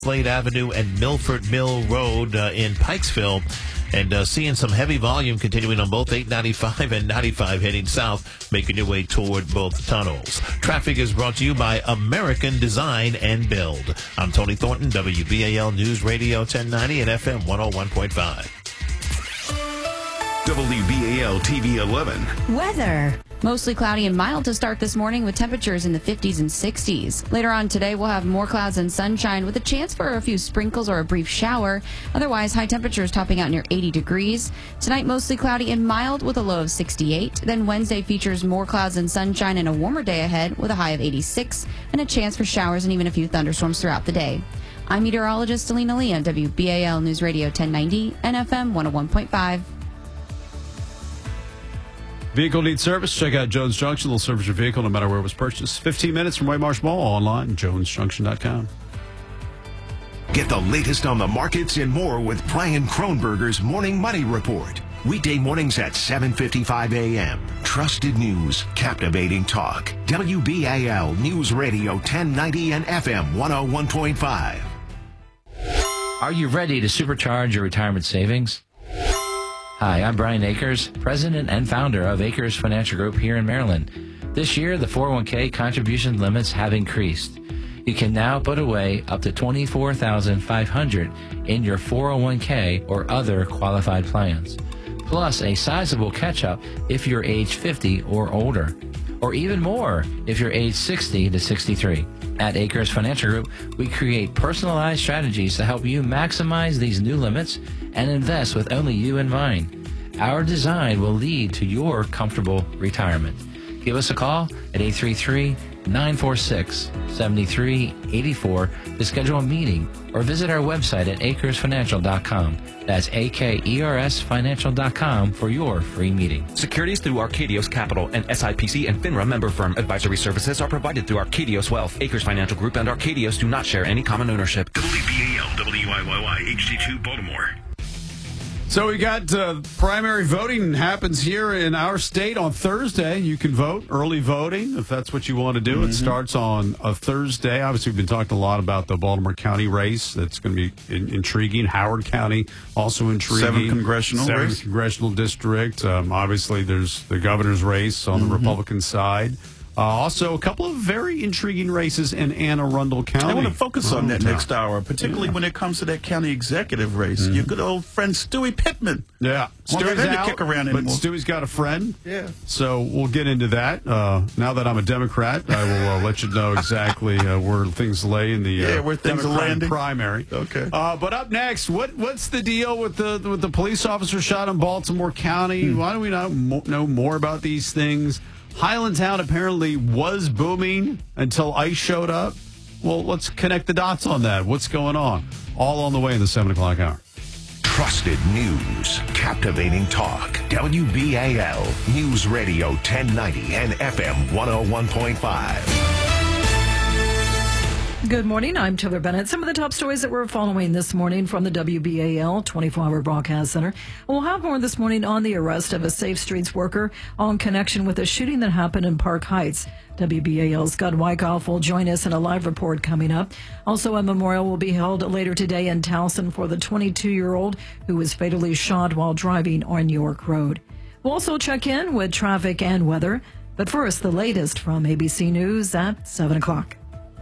Slade Avenue and Milford Mill Road in Pikesville. And seeing some heavy volume continuing on both 895 and 95 heading south, making your way toward both tunnels. Traffic is brought to you by American Design and Build. I'm Tony Thornton, WBAL News Radio 1090 and FM 101.5. WBAL TV 11. Weather. Mostly cloudy and mild to start this morning with temperatures in the 50s and 60s. Later on today, we'll have more clouds and sunshine with a chance for a few sprinkles or a brief shower. Otherwise, high temperatures topping out near 80 degrees. Tonight, mostly cloudy and mild with a low of 68. Then Wednesday features more clouds and sunshine and a warmer day ahead with a high of 86 and a chance for showers and even a few thunderstorms throughout the day. I'm meteorologist Selena Lee on WBAL News Radio 1090 and FM 101.5. Vehicle needs service? Check out Jones Junction. They'll service your vehicle no matter where it was purchased. 15 minutes from Waymarsh Mall. Online, jonesjunction.com. Get the latest on the markets and more with Brian Kronberger's Morning Money Report. Weekday mornings at 7:55 a.m. Trusted news, captivating talk. WBAL News Radio 1090 and FM 101.5. Are you ready to supercharge your retirement savings? Hi, I'm Brian Akers, president and founder of Akers Financial Group here in Maryland. This year, the 401k contribution limits have increased. You can now put away up to $24,500 in your 401k or other qualified plans, plus a sizable catch-up if you're age 50 or older, or even more if you're age 60 to 63. At Akers Financial Group, we create personalized strategies to help you maximize these new limits and invest with only you in mind. Our design will lead to your comfortable retirement. Give us a call at 833-946-7384 to schedule a meeting or visit our website at akersfinancial.com. That's AKERSfinancial.com for your free meeting. Securities through Arcadios Capital and SIPC and FINRA member firm. Advisory services are provided through Arcadios Wealth. Akers Financial Group and Arcadios do not share any common ownership. WBAL, WYYY, HD2, Baltimore. So we got primary voting happens here in our state on Thursday. You can vote, early voting, if that's what you want to do. Mm-hmm. It starts on a Thursday. Obviously, we've been talking a lot about the Baltimore County race. That's going to be intriguing. Howard County, also intriguing. 7th congressional district. Obviously, there's the governor's race on the Republican side. Also, a couple of very intriguing races in Anne Arundel County. I want to focus on that next hour, particularly when it comes to that county executive race. Your good old friend Stewie Pittman. Yeah. Stewie's out, kick around but Stewie's got a friend. Yeah. So we'll get into that. Now that I'm a Democrat, I will let you know exactly where things lay in the where things are landing. Primary. Okay. But up next, what's the deal with the police officer shot in Baltimore County? Why do we not know more about these things? Highlandtown apparently was booming until ICE showed up. Well, let's connect the dots on that. What's going on? All on the way in the 7 o'clock hour. Trusted news, captivating talk. WBAL News Radio 1090 and FM 101.5. Good morning. I'm Taylor Bennett. Some of the top stories that we're following this morning from the WBAL 24-hour broadcast center. We'll have more this morning on the arrest of a Safe Streets worker in connection with a shooting that happened in Park Heights. WBAL's Scott Wyckoff will join us in a live report coming up. Also, a memorial will be held later today in Towson for the 22-year-old who was fatally shot while driving on York Road. We'll also check in with traffic and weather. But first, the latest from ABC News at 7 o'clock.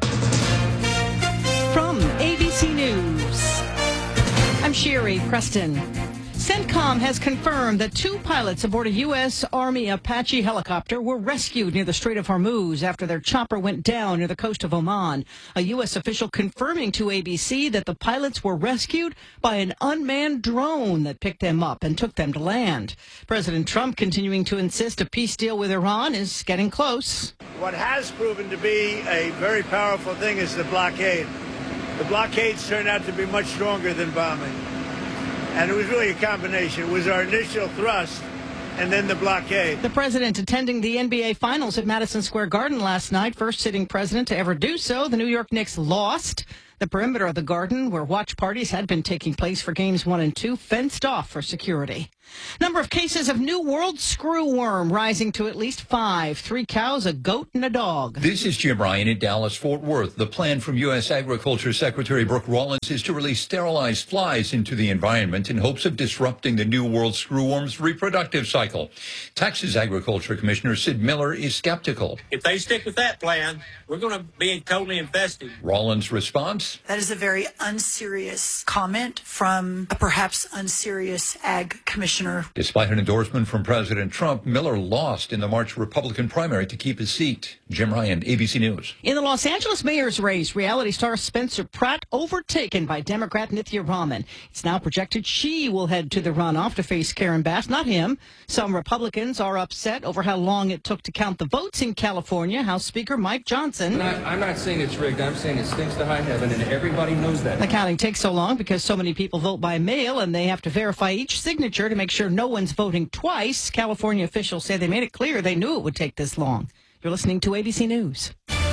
From ABC News, I'm Sherry Preston. CENTCOM has confirmed that 2 pilots aboard a U.S. Army Apache helicopter were rescued near the Strait of Hormuz after their chopper went down near the coast of Oman. A U.S. official confirming to ABC that the pilots were rescued by an unmanned drone that picked them up and took them to land. President Trump continuing to insist a peace deal with Iran is getting close. What has proven to be a very powerful thing is the blockade. The blockades turned out to be much stronger than bombing. And it was really a combination. It was our initial thrust and then the blockade. The president attending the NBA Finals at Madison Square Garden last night, first sitting president to ever do so. The New York Knicks lost. The perimeter of the Garden, where watch parties had been taking place for games 1 and 2, fenced off for security. Number of cases of New World screwworm rising to at least 5. 3 cows, a goat, and a dog. This is Jim Ryan in Dallas-Fort Worth. The plan from U.S. Agriculture Secretary Brooke Rollins is to release sterilized flies into the environment in hopes of disrupting the New World screwworm's reproductive cycle. Texas Agriculture Commissioner Sid Miller is skeptical. If they stick with that plan, we're going to be totally infested. Rollins' response? That is a very unserious comment from a perhaps unserious ag commissioner. Despite an endorsement from President Trump, Miller lost in the March Republican primary to keep his seat. Jim Ryan, ABC News. In the Los Angeles mayor's race, reality star Spencer Pratt overtaken by Democrat Nithya Raman. It's now projected she will head to the runoff to face Karen Bass, not him. Some Republicans are upset over how long it took to count the votes in California. House Speaker Mike Johnson. I'm not saying it's rigged. I'm saying it stinks to high heaven, and everybody knows that. The counting takes so long because so many people vote by mail, and they have to verify each signature to make sure no one's voting twice. California officials say they made it clear they knew it would take this long. You're listening to ABC News.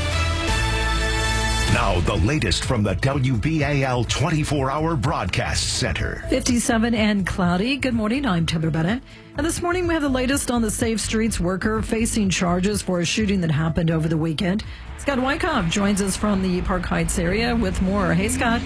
Now, the latest from the WBAL 24-hour broadcast center. 57 and cloudy. Good morning. I'm Taylor Bennett. And this morning we have the latest on the Safe Streets worker facing charges for a shooting that happened over the weekend. Scott Wyckoff joins us from the Park Heights area with more. Hey, Scott.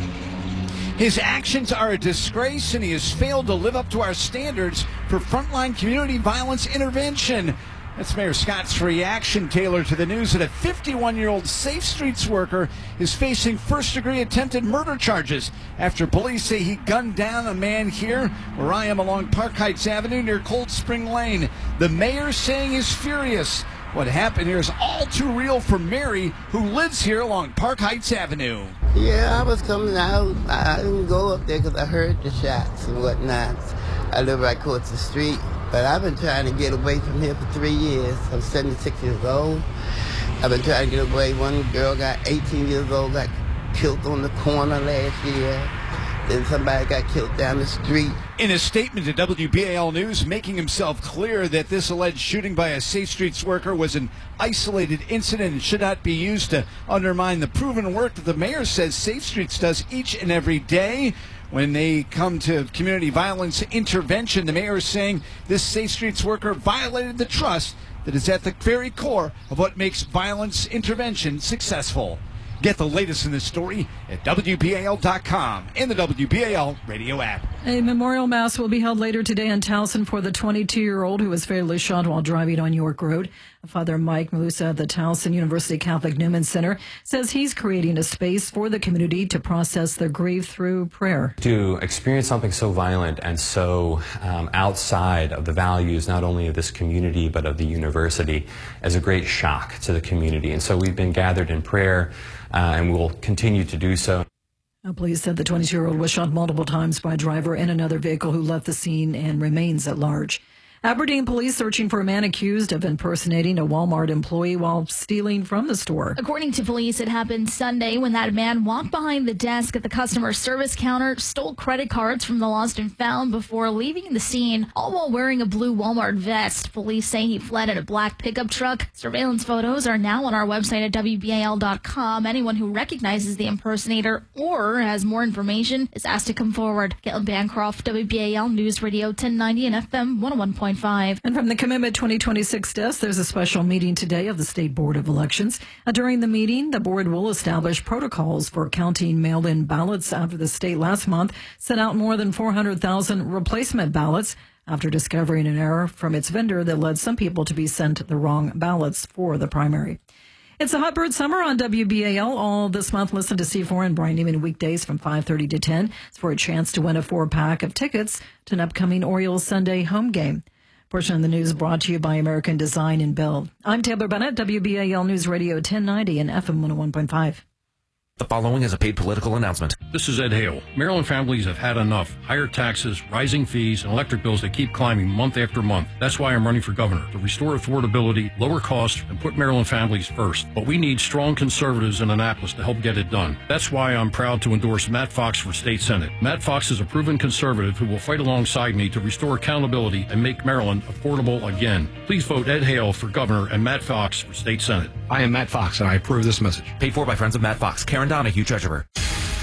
His actions are a disgrace, and he has failed to live up to our standards for frontline community violence intervention. That's Mayor Scott's reaction, Taylor, to the news that a 51-year-old Safe Streets worker is facing first-degree attempted murder charges after police say he gunned down a man here where I am along Park Heights Avenue near Cold Spring Lane. The mayor saying he's furious. What happened here is all too real for Mary, who lives here along Park Heights Avenue. Yeah, I was coming out. I didn't go up there because I heard the shots and whatnot. I live right across the street, but I've been trying to get away from here for 3 years. I'm 76 years old. I've been trying to get away. One girl got 18 years old, got killed on the corner last year. Then somebody got killed down the street. In a statement to WBAL News, making himself clear that this alleged shooting by a Safe Streets worker was an isolated incident and should not be used to undermine the proven work that the mayor says Safe Streets does each and every day. When they come to community violence intervention, the mayor is saying this Safe Streets worker violated the trust that is at the very core of what makes violence intervention successful. Get the latest in this story at WBAL.com and the WBAL radio app. A memorial mass will be held later today in Towson for the 22-year-old who was fatally shot while driving on York Road. Father Mike Malusa at the Towson University Catholic Newman Center says he's creating a space for the community to process their grief through prayer. To experience something so violent and so outside of the values not only of this community but of the university is a great shock to the community. And so we've been gathered in prayer and we'll continue to do so. Police said the 22-year-old was shot multiple times by a driver in another vehicle who left the scene and remains at large. Aberdeen police searching for a man accused of impersonating a Walmart employee while stealing from the store. According to police, it happened Sunday when that man walked behind the desk at the customer service counter, stole credit cards from the lost and found before leaving the scene, all while wearing a blue Walmart vest. Police say he fled in a black pickup truck. Surveillance photos are now on our website at WBAL.com. Anyone who recognizes the impersonator or has more information is asked to come forward. Caitlin Bancroft, WBAL News Radio 1090 and FM 101.5. And from the Commitment 2026 desk, there's a special meeting today of the State Board of Elections. During the meeting, the board will establish protocols for counting mail-in ballots after the state last month sent out more than 400,000 replacement ballots after discovering an error from its vendor that led some people to be sent the wrong ballots for the primary. It's a hot bird summer on WBAL all this month. Listen to C4 and Brian Neiman weekdays from 5:30 to 10. It's for a chance to win a 4-pack of tickets to an upcoming Orioles Sunday home game. Portion of the news brought to you by American Design and Build. I'm Taylor Bennett, WBAL News Radio 1090 and FM 101.5. The following is a paid political announcement. This is Ed Hale. Maryland families have had enough. Higher taxes, rising fees, and electric bills that keep climbing month after month. That's why I'm running for governor, to restore affordability, lower costs, and put Maryland families first. But we need strong conservatives in Annapolis to help get it done. That's why I'm proud to endorse Matt Fox for state senate. Matt Fox is a proven conservative who will fight alongside me to restore accountability and make Maryland affordable again. Please vote Ed Hale for governor and Matt Fox for state senate. I am Matt Fox, and I approve this message. Paid for by friends of Matt Fox. Karen Donahue, treasurer.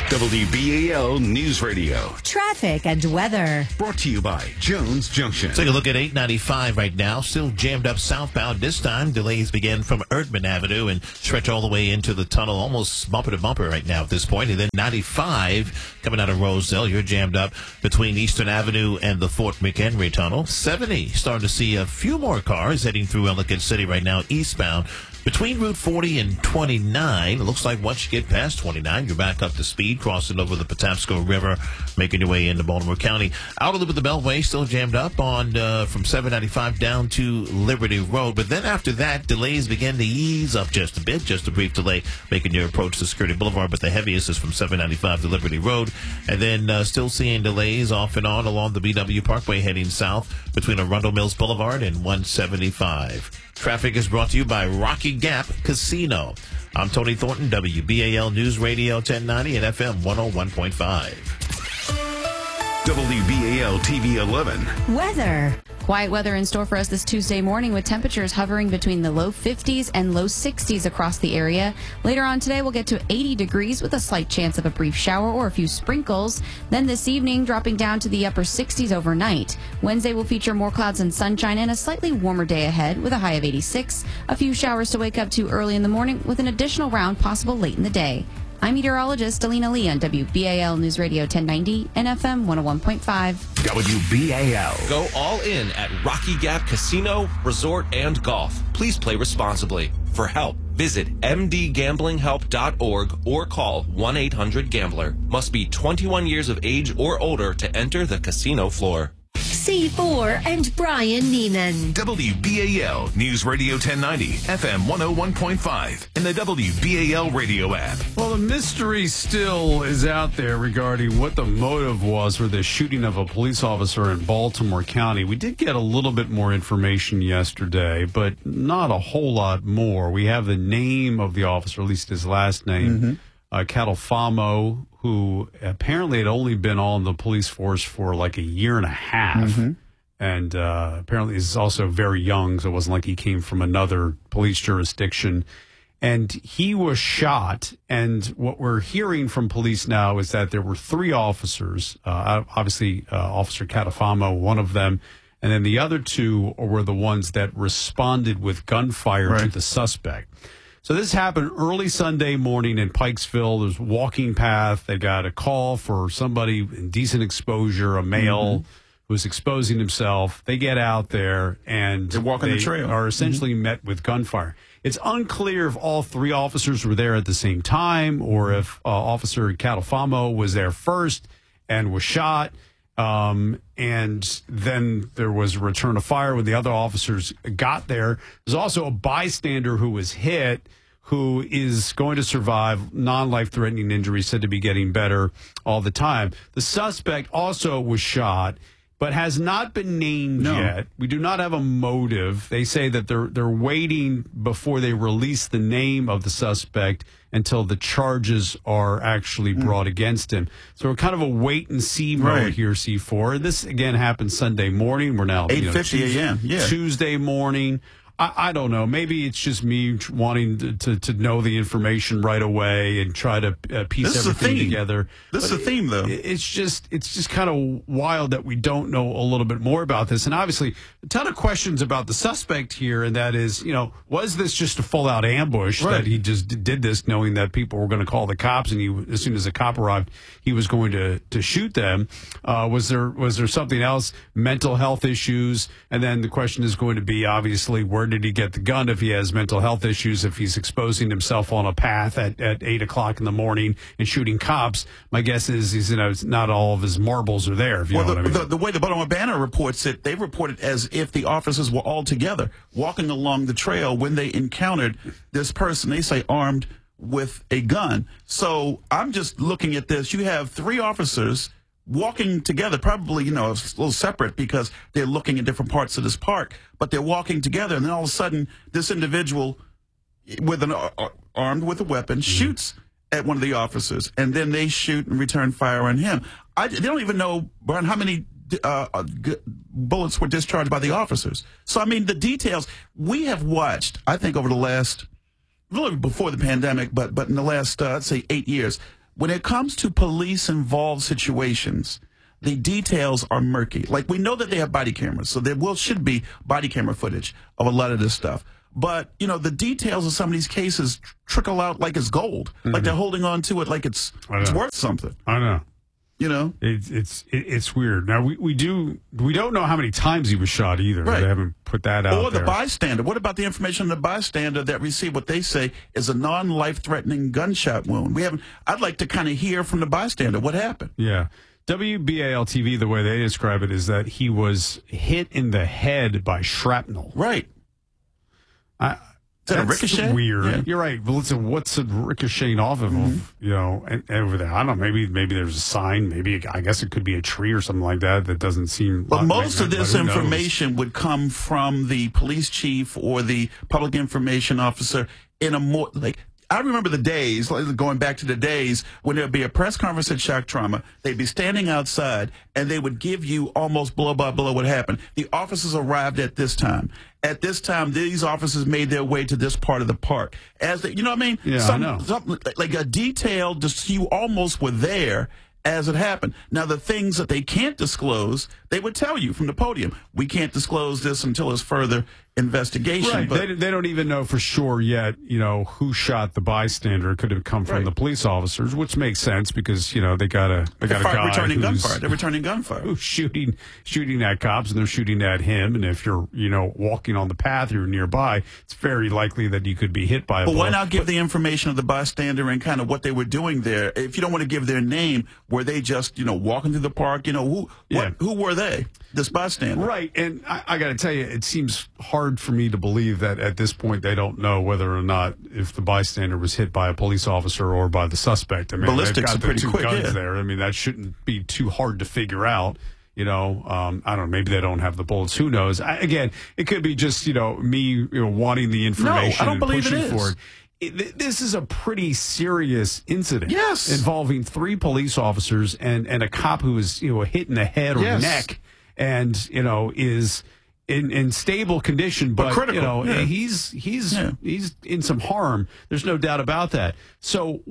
WBAL News Radio. Traffic and weather. Brought to you by Jones Junction. Take a look at 895 right now. Still jammed up southbound. This time, delays begin from Erdman Avenue and stretch all the way into the tunnel, almost bumper to bumper right now at this point. And then 95 coming out of Rosedale, you're jammed up between Eastern Avenue and the Fort McHenry Tunnel. 70, starting to see a few more cars heading through Ellicott City right now, eastbound. Between Route 40 and 29, it looks like once you get past 29, you're back up to speed, crossing over the Patapsco River, making your way into Baltimore County. Outer loop of the Beltway still jammed up on from 795 down to Liberty Road. But then after that, delays begin to ease up just a bit, just a brief delay, making your approach to Security Boulevard. But the heaviest is from 795 to Liberty Road. And then still seeing delays off and on along the BW Parkway heading south between Arundel Mills Boulevard and 175. Traffic is brought to you by Rocky Gap Casino. I'm Tony Thornton, WBAL News Radio 1090 and FM 101.5. WBAL TV 11. Weather. Quiet weather in store for us this Tuesday morning with temperatures hovering between the low 50s and low 60s across the area. Later on today, we'll get to 80 degrees with a slight chance of a brief shower or a few sprinkles. Then this evening, dropping down to the upper 60s overnight. Wednesday will feature more clouds and sunshine and a slightly warmer day ahead with a high of 86. A few showers to wake up to early in the morning with an additional round possible late in the day. I'm meteorologist Alina Lee on WBAL News Radio 1090 and FM 101.5. WBAL. Go all in at Rocky Gap Casino, Resort, and Golf. Please play responsibly. For help, visit mdgamblinghelp.org or call 1-800-GAMBLER. Must be 21 years of age or older to enter the casino floor. C4 and Brian Neenan. WBAL News Radio 1090, FM 101.5, and the WBAL radio app. Well, the mystery still is out there regarding what the motive was for the shooting of a police officer in Baltimore County. We did get a little bit more information yesterday, but not a whole lot more. We have the name of the officer, at least his last name, Catalfamo, who apparently had only been on the police force for like a year and a half. And apparently he's also very young, so it wasn't like he came from another police jurisdiction. And he was shot. And what we're hearing from police now is that there were three officers, obviously Officer Catalfamo, one of them, and then the other two were the ones that responded with gunfire to the suspect. So this happened early Sunday morning in Pikesville. There's a walking path. They got a call for somebody in decent exposure, a male who was exposing himself. They get out there and they're walking the trail. Are essentially met with gunfire. It's unclear if all three officers were there at the same time or if Officer Catalfamo was there first and was shot. And then there was a return of fire when the other officers got there. There's also a bystander who was hit who is going to survive non-life-threatening injuries, said to be getting better all the time. The suspect also was shot, but has not been named yet. We do not have a motive. They say that they're waiting before they release the name of the suspect until the charges are actually brought against him. So we're kind of a wait-and-see mode here, C4. This, again, happened Sunday morning. We're now 8:50 a.m. Tuesday morning. I don't know. Maybe it's just me wanting to know the information right away and try to piece everything together. This is a theme, though. It's just kind of wild that we don't know a little bit more about this. And obviously, a ton of questions about the suspect here, and that is, was this just a full-out ambush that he just did this knowing that people were going to call the cops, and as soon as the cop arrived, he was going to shoot them? Was there something else, mental health issues? And then the question is going to be, obviously, where did he get the gun if he has mental health issues, if he's exposing himself on a path at 8 o'clock in the morning and shooting cops? My guess is not all of his marbles are there. If you know what I mean. The way the Baltimore Banner reports it, they report it as if the officers were all together walking along the trail when they encountered this person, they say armed with a gun. So I'm just looking at this. You have three officers walking together, probably, a little separate because they're looking at different parts of this park, but they're walking together. And then all of a sudden, this individual with armed with a weapon shoots at one of the officers, and then they shoot and return fire on him. They don't even know, Brian, how many bullets were discharged by the officers. So, I mean, the details we have watched, I think, over the last, really before the pandemic, but in the last, I'd say 8 years, when it comes to police-involved situations, the details are murky. Like, we know that they have body cameras, so there should be body camera footage of a lot of this stuff. But, you know, the details of some of these cases trickle out like it's gold. Like they're holding on to it like it's worth something. I know. You know? It's weird. Now, we don't know how many times he was shot either. Right. They haven't put that out Or the there. bystander. What about the information on the bystander that received what they say is a non-life-threatening gunshot wound? I'd like to kind of hear from the bystander what happened. Yeah. WBAL-TV, the way they describe it, is that he was hit in the head by shrapnel. Right. That's a ricochet? Weird. Yeah. You're right. But listen, what's it ricocheting off of? You know, and over there. I don't know. Maybe there's a sign. Maybe I guess it could be a tree or something like that. That doesn't seem. But most of this information would come from the police chief or the public information officer in a more like. I remember the days, going back to the days when there would be a press conference at Shock Trauma. They'd be standing outside, and they would give you almost blow by blow what happened. The officers arrived at this time. At this time, these officers made their way to this part of the park. As they, you know what I mean? Yeah, I know. Like a detail, just you almost were there as it happened. Now, the things that they can't disclose, they would tell you from the podium. We can't disclose this until it's further investigation. Right. But They don't even know for sure yet, you know, who shot the bystander. It could have come from the police officers, which makes sense because, you know, they got a guy returning gunfire. They're returning gunfire. Who's shooting at cops, and they're shooting at him. And if you're, you know, walking on the path, you're nearby, it's very likely that you could be hit by a bullet. But why not give the information of the bystander and kind of what they were doing there? If you don't want to give their name, were they just, you know, walking through the park? You know, who were they? This bystander. Right. And I got to tell you, it seems hard for me to believe that at this point they don't know whether or not if the bystander was hit by a police officer or by the suspect. I mean, ballistics they've got are pretty the two quick, guns there. I mean, that shouldn't be too hard to figure out. You know, I don't know. Maybe they don't have the bullets. Who knows? Again, it could be just, you know, me wanting the information. No, I don't believe and it pushing is. for it. This is a pretty serious incident. Yes. Involving 3 police officers and a cop who was, you know, hit in the head or neck and, you know, is in stable condition, but critical. You know, he's in some harm. There's no doubt about that. So,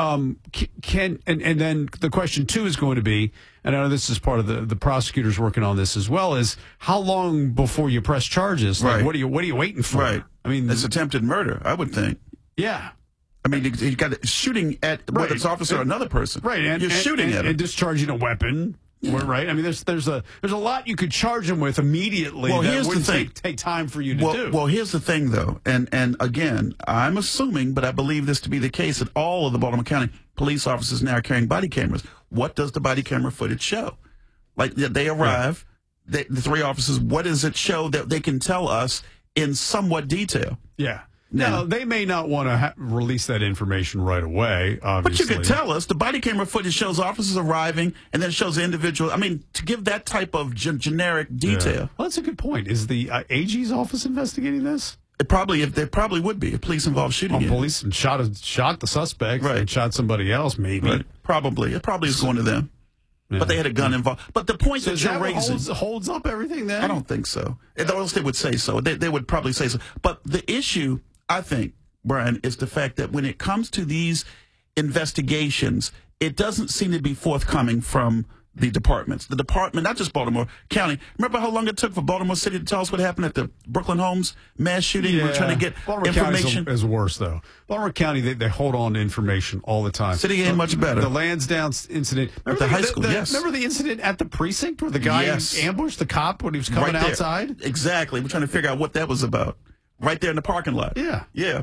and then the question 2 is going to be, and I know this is part of the prosecutors working on this as well, is how long before you press charges? Like, Right. what are you waiting for? Right. I mean, it's attempted murder, I would think. Yeah. I mean, you got shooting at whether it's officer or another person. Right. And you're shooting at him. and discharging a weapon. Yeah. Right. I mean, there's a lot you could charge him with immediately. Well, that here's the wouldn't thing. take time for you to do. Well, here's the thing, though, and again, I'm assuming, but I believe this to be the case, that all of the Baltimore County police officers now are carrying body cameras. What does the body camera footage show? Like, they arrive, the 3 officers, what does it show that they can tell us in somewhat detail? Yeah. Now, they may not want to release that information right away, obviously. But you could tell us. The body camera footage shows officers arriving, and then it shows the individual. I mean, to give that type of generic detail. Yeah. Well, that's a good point. Is the AG's office investigating this? There probably would be. If police involved shooting it. Police shot the suspect and shot somebody else, maybe. Right. Probably. It probably is going to them. Yeah. But they had a gun involved. But the point that you're raising holds up everything then? I don't think so. Else they would say so. They would probably say so. But the issue, I think, Brian, is the fact that when it comes to these investigations, it doesn't seem to be forthcoming from the departments. The department, not just Baltimore County. Remember how long it took for Baltimore City to tell us what happened at the Brooklyn Homes mass shooting? Yeah. We're trying to get Baltimore information. County is worse, though. Baltimore County, they hold on to information all the time. City ain't much better. The Lansdowne incident. At the high school, yes. Remember the incident at the precinct where the guy ambushed the cop when he was coming outside? Exactly. We're trying to figure out what that was about. Right there in the parking lot. Yeah. Yeah.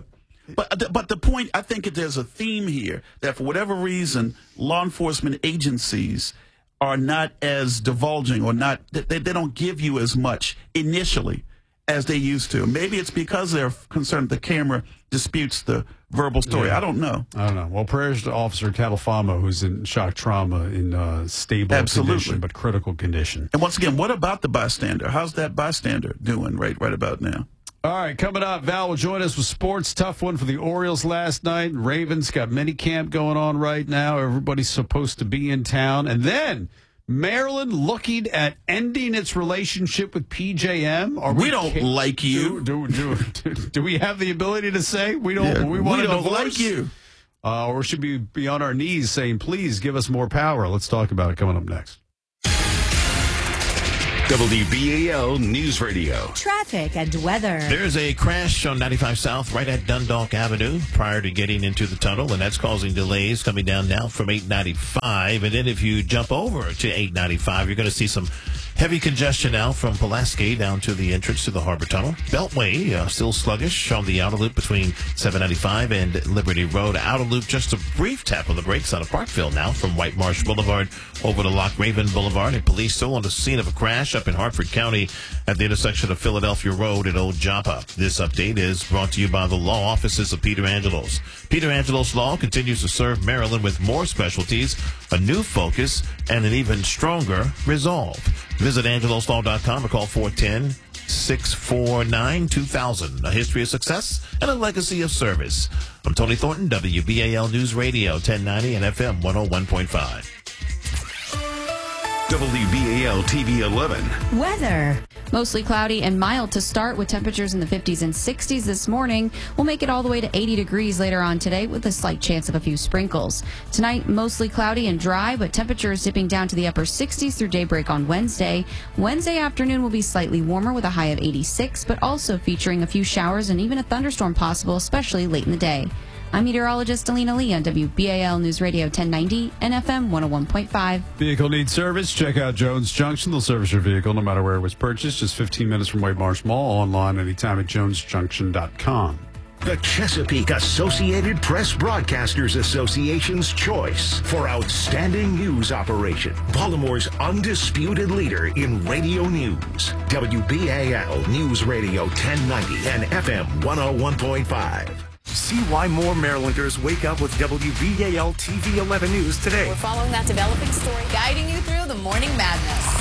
But the point, I think there's a theme here that for whatever reason, law enforcement agencies are not as divulging or not, they don't give you as much initially as they used to. Maybe it's because they're concerned the camera disputes the verbal story. Yeah. I don't know. Well, prayers to Officer Catalfamo, who's in shock trauma in stable condition, but critical condition. And once again, what about the bystander? How's that bystander doing right about now? All right, coming up, Val will join us with sports. Tough one for the Orioles last night. Ravens got mini camp going on right now. Everybody's supposed to be in town. And then Maryland looking at ending its relationship with PJM. We don't like you. Do we have the ability to say we don't? Yeah, we want we a don't divorce? like you. or should we be on our knees saying, please give us more power? Let's talk about it coming up next. WBAL News Radio. Traffic and weather. There's a crash on 95 South right at Dundalk Avenue prior to getting into the tunnel, and that's causing delays coming down now from 895. And then if you jump over to 895, you're going to see some heavy congestion now from Pulaski down to the entrance to the Harbor Tunnel. Beltway still sluggish on the outer loop between 795 and Liberty Road. Outer loop, just a brief tap on the brakes out of Parkville now from White Marsh Boulevard over to Loch Raven Boulevard. And police still on the scene of a crash up in Hartford County at the intersection of Philadelphia Road at Old Joppa. This update is brought to you by the law offices of Peter Angelos. Peter Angelos Law continues to serve Maryland with more specialties, a new focus, and an even stronger resolve. Visit angeloslaw.com or call 410-649-2000. A history of success and a legacy of service. I'm Tony Thornton, WBAL News Radio, 1090 and FM 101.5. WBAL TV 11. Weather. Mostly cloudy and mild to start with temperatures in the 50s and 60s this morning. We'll make it all the way to 80 degrees later on today with a slight chance of a few sprinkles. Tonight, mostly cloudy and dry, but temperatures dipping down to the upper 60s through daybreak on Wednesday. Wednesday afternoon will be slightly warmer with a high of 86, but also featuring a few showers and even a thunderstorm possible, especially late in the day. I'm meteorologist Alina Lee on WBAL News Radio 1090 and FM 101.5. Vehicle needs service? Check out Jones Junction. They'll service your vehicle no matter where it was purchased. Just 15 minutes from White Marsh Mall. Online anytime at jonesjunction.com. The Chesapeake Associated Press Broadcasters Association's choice for outstanding news operation. Baltimore's undisputed leader in radio news. WBAL News Radio 1090 and FM 101.5. See why more Marylanders wake up with WBAL TV 11 News today. We're following that developing story, guiding you through the morning madness.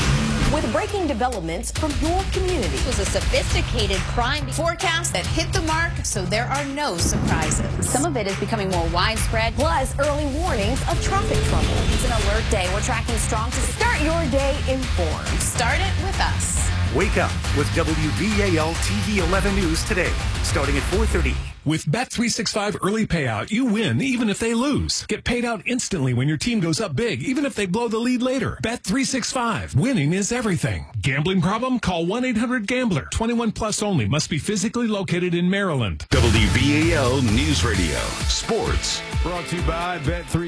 With breaking developments from your community. It was a sophisticated crime forecast that hit the mark, so there are no surprises. Some of it is becoming more widespread, plus early warnings of traffic trouble. It's an alert day. We're tracking strong to start your day informed. Start it with us. Wake up with WBAL TV 11 News today, starting at 4:30. With Bet365 early payout, you win even if they lose. Get paid out instantly when your team goes up big, even if they blow the lead later. Bet365. Winning is everything. Gambling problem? Call 1-800-GAMBLER. 21 plus only. Must be physically located in Maryland. WBAL News Radio. Sports. Brought to you by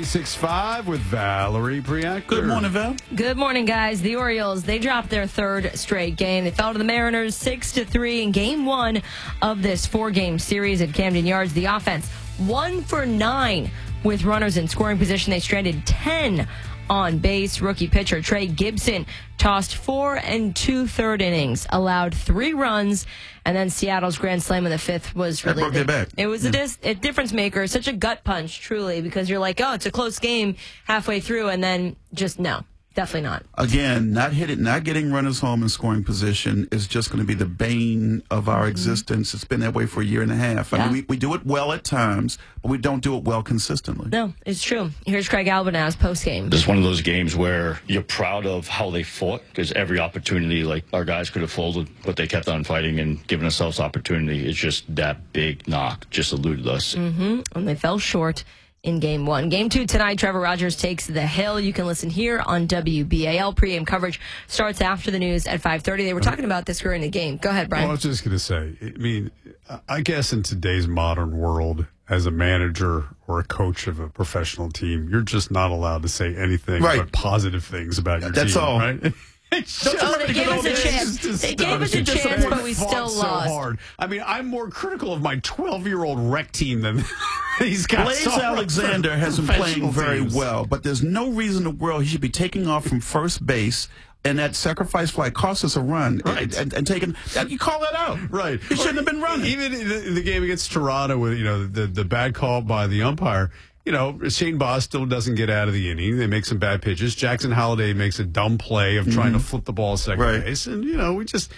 Bet365 with Valerie Priaker. Good morning, Val. Good morning, guys. The Orioles, they dropped their third straight game. They fell to the Mariners 6-3 in game one of this four-game series at Camden Yards. The offense 1 for 9 with runners in scoring position. They stranded 10 on base. Rookie pitcher Trey Gibson tossed 4 2/3 innings, allowed 3 runs, and then Seattle's grand slam in the fifth was really it was a difference maker. Such a gut punch, truly, because you're like, oh, it's a close game halfway through, and then just no. Definitely not. Again, not getting runners home in scoring position is just going to be the bane of our existence. It's been that way for a year and a half. I mean, we do it well at times, but we don't do it well consistently. No, it's true. Here's Craig Albanaz post-game. This is one of those games where you're proud of how they fought, because every opportunity, like our guys could have folded, but they kept on fighting and giving themselves opportunity. It's just that big knock just eluded us. And they fell short in game one. Game two tonight, Trevor Rogers takes the hill. You can listen here on WBAL. Pre-game coverage starts after the news at 5:30. They were talking about this during the game. Go ahead, Brian. Well, I was just going to say, I mean, I guess in today's modern world, as a manager or a coach of a professional team, you're just not allowed to say anything but positive things about your team. That's all. Right? They gave us a chance. They gave us a chance, but we still lost. So hard. I mean, I'm more critical of my 12-year-old rec team than these guys. Blaze Alexander has been playing very well, but there's no reason in the world he should be taking off from first base. And that sacrifice fly cost us a run, and taking you call that out, right? He shouldn't have been running. Even in the game against Toronto, with the bad call by the umpire. Shane Boss still doesn't get out of the inning. They make some bad pitches. Jackson Holliday makes a dumb play of trying to flip the ball second base, and we just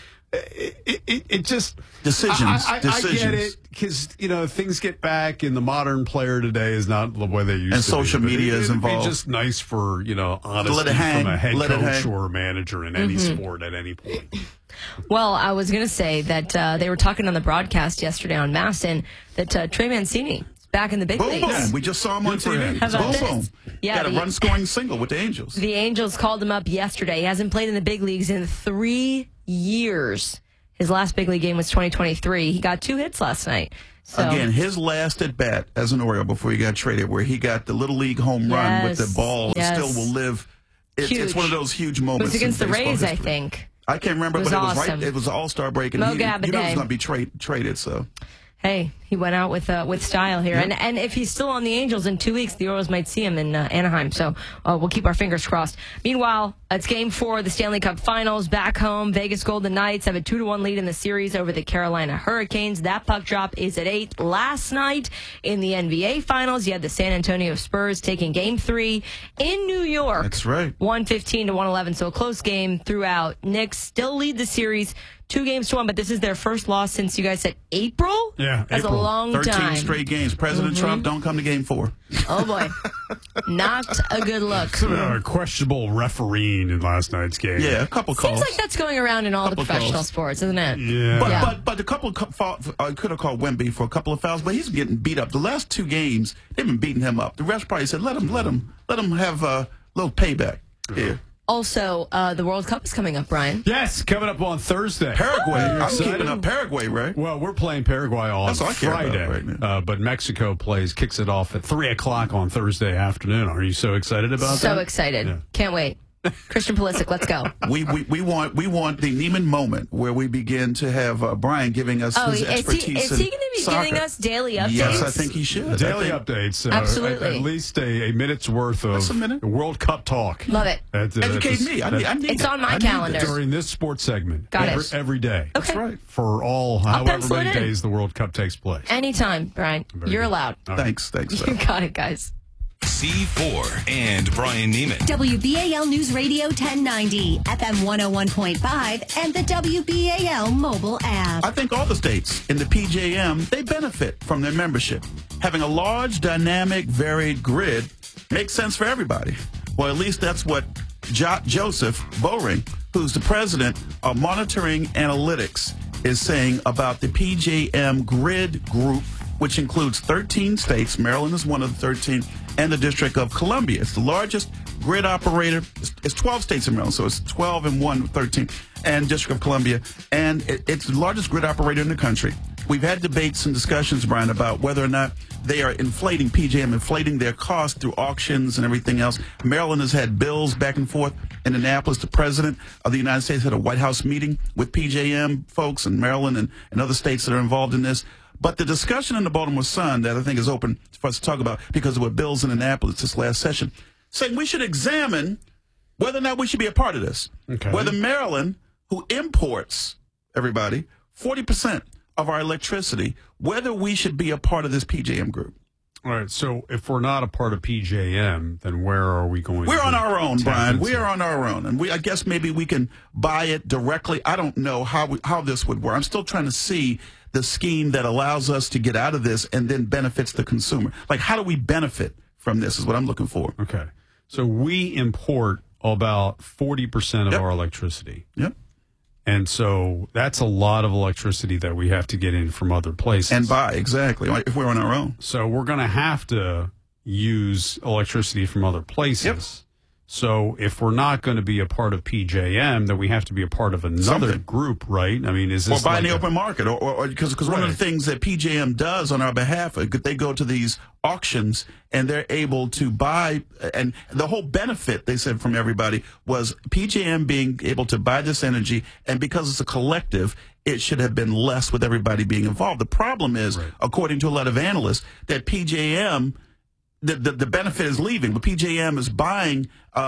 it just decisions. I get it because things get back, and the modern player today is not the way they used to. And social media is involved. It'd be just nice for honesty from a head coach or a manager in any sport at any point. Well, I was going to say that they were talking on the broadcast yesterday on Masson that Trey Mancini back in the big Boom, leagues. boom. We just saw him on TV. How about Boom, this? boom. Yeah, Got a run-scoring single with the Angels. The Angels called him up yesterday. He hasn't played in the big leagues in 3 years. His last big league game was 2023. He got 2 hits last night. So, Again, his last at bat as an Oriole before he got traded, where he got the little league home run with the ball, still will live. It's one of those huge moments. It was against the Rays, history. I think. I can't remember, It was but it was awesome. right. It was an All-Star break, and Mo he knew it was Gabbard. going to be traded. So. Hey, he went out with style here. Yep. And if he's still on the Angels in 2 weeks, the Orioles might see him in Anaheim. So we'll keep our fingers crossed. Meanwhile, it's Game 4 of the Stanley Cup Finals. Back home, Vegas Golden Knights have a 2-1 lead in the series over the Carolina Hurricanes. That puck drop is at 8. Last night in the NBA Finals, you had the San Antonio Spurs taking Game 3 in New York. That's right. 115 to 111. So a close game throughout. Knicks still lead the series 2-1, but this is their first loss since you guys said April? Yeah, That's April. a long 13 time. straight games. President Trump, don't come to Game 4. Oh, boy. Not a good look. Some questionable refereeing in last night's game. Yeah, a couple calls. Seems like that's going around in all the Couple professional calls. sports, isn't it? Yeah. But the couple could have called Wemby for a couple of fouls, but he's getting beat up. The last 2 games, they've been beating him up. The refs probably said, let him have a little payback here. Also, the World Cup is coming up, Brian. Yes, coming up on Thursday. Paraguay. Are you I'm excited? keeping up Paraguay, right? Well, we're playing Paraguay on That's all I care about Friday, right now. but Mexico kicks it off at 3 o'clock on Thursday afternoon. Are you so excited about that? So excited. Yeah. Can't wait. Christian Pulisic, let's go. We want the Neiman moment where we begin to have Brian giving us his expertise. Is he going to be soccer. giving us daily updates? Yes, I think he should. Daily updates. Absolutely. At least a minute's worth of World Cup talk. Love it. Educate me. I need It's it. on my I need calendar. this. During this sports segment. Got it. Every day. Okay. That's right. For I'll however pencil many it in. days the World Cup takes place. Anytime, Brian. You're allowed. Thanks. You got it, guys. C4 and Brian Neiman. WBAL News Radio 1090, FM 101.5, and the WBAL mobile app. I think all the states in the PJM, they benefit from their membership. Having a large, dynamic, varied grid makes sense for everybody. Well, at least that's what Joseph Bowring, who's the president of Monitoring Analytics, is saying about the PJM Grid Group, which includes 13 states. Maryland is one of the 13, and the District of Columbia. It's the largest grid operator. It's 12 states in Maryland, so it's 12 and 1, 13, and District of Columbia. And it's the largest grid operator in the country. We've had debates and discussions, Brian, about whether or not they are inflating their costs through auctions and everything else. Maryland has had bills back and forth. In Annapolis, the president of the United States had a White House meeting with PJM folks in Maryland and other states that are involved in this. But the discussion in the Baltimore Sun that I think is open for us to talk about, because there were bills in Annapolis this last session, saying we should examine whether or not we should be a part of this. Okay. Whether Maryland, who imports, 40% of our electricity, whether we should be a part of this PJM group. All right, so if we're not a part of PJM, then where are we going? We're to on our own, tap Brian. into? We are on our own. And I guess maybe we can buy it directly. I don't know how this would work. I'm still trying to see the scheme that allows us to get out of this and then benefits the consumer. Like, how do we benefit from this is what I'm looking for. Okay. So we import about 40% of our electricity. Yep. And so that's a lot of electricity that we have to get in from other places. And buy, exactly, if we're on our own. So we're going to have to use electricity from other places. Yep. So if we're not going to be a part of PJM, then we have to be a part of another group, right? I mean, is this or buy in like the open market, or because one of the things that PJM does on our behalf, they go to these auctions and they're able to buy, and the whole benefit they said from everybody was PJM being able to buy this energy, and because it's a collective, it should have been less with everybody being involved. The problem is, according to a lot of analysts, that PJM. The benefit is leaving, but PJM is buying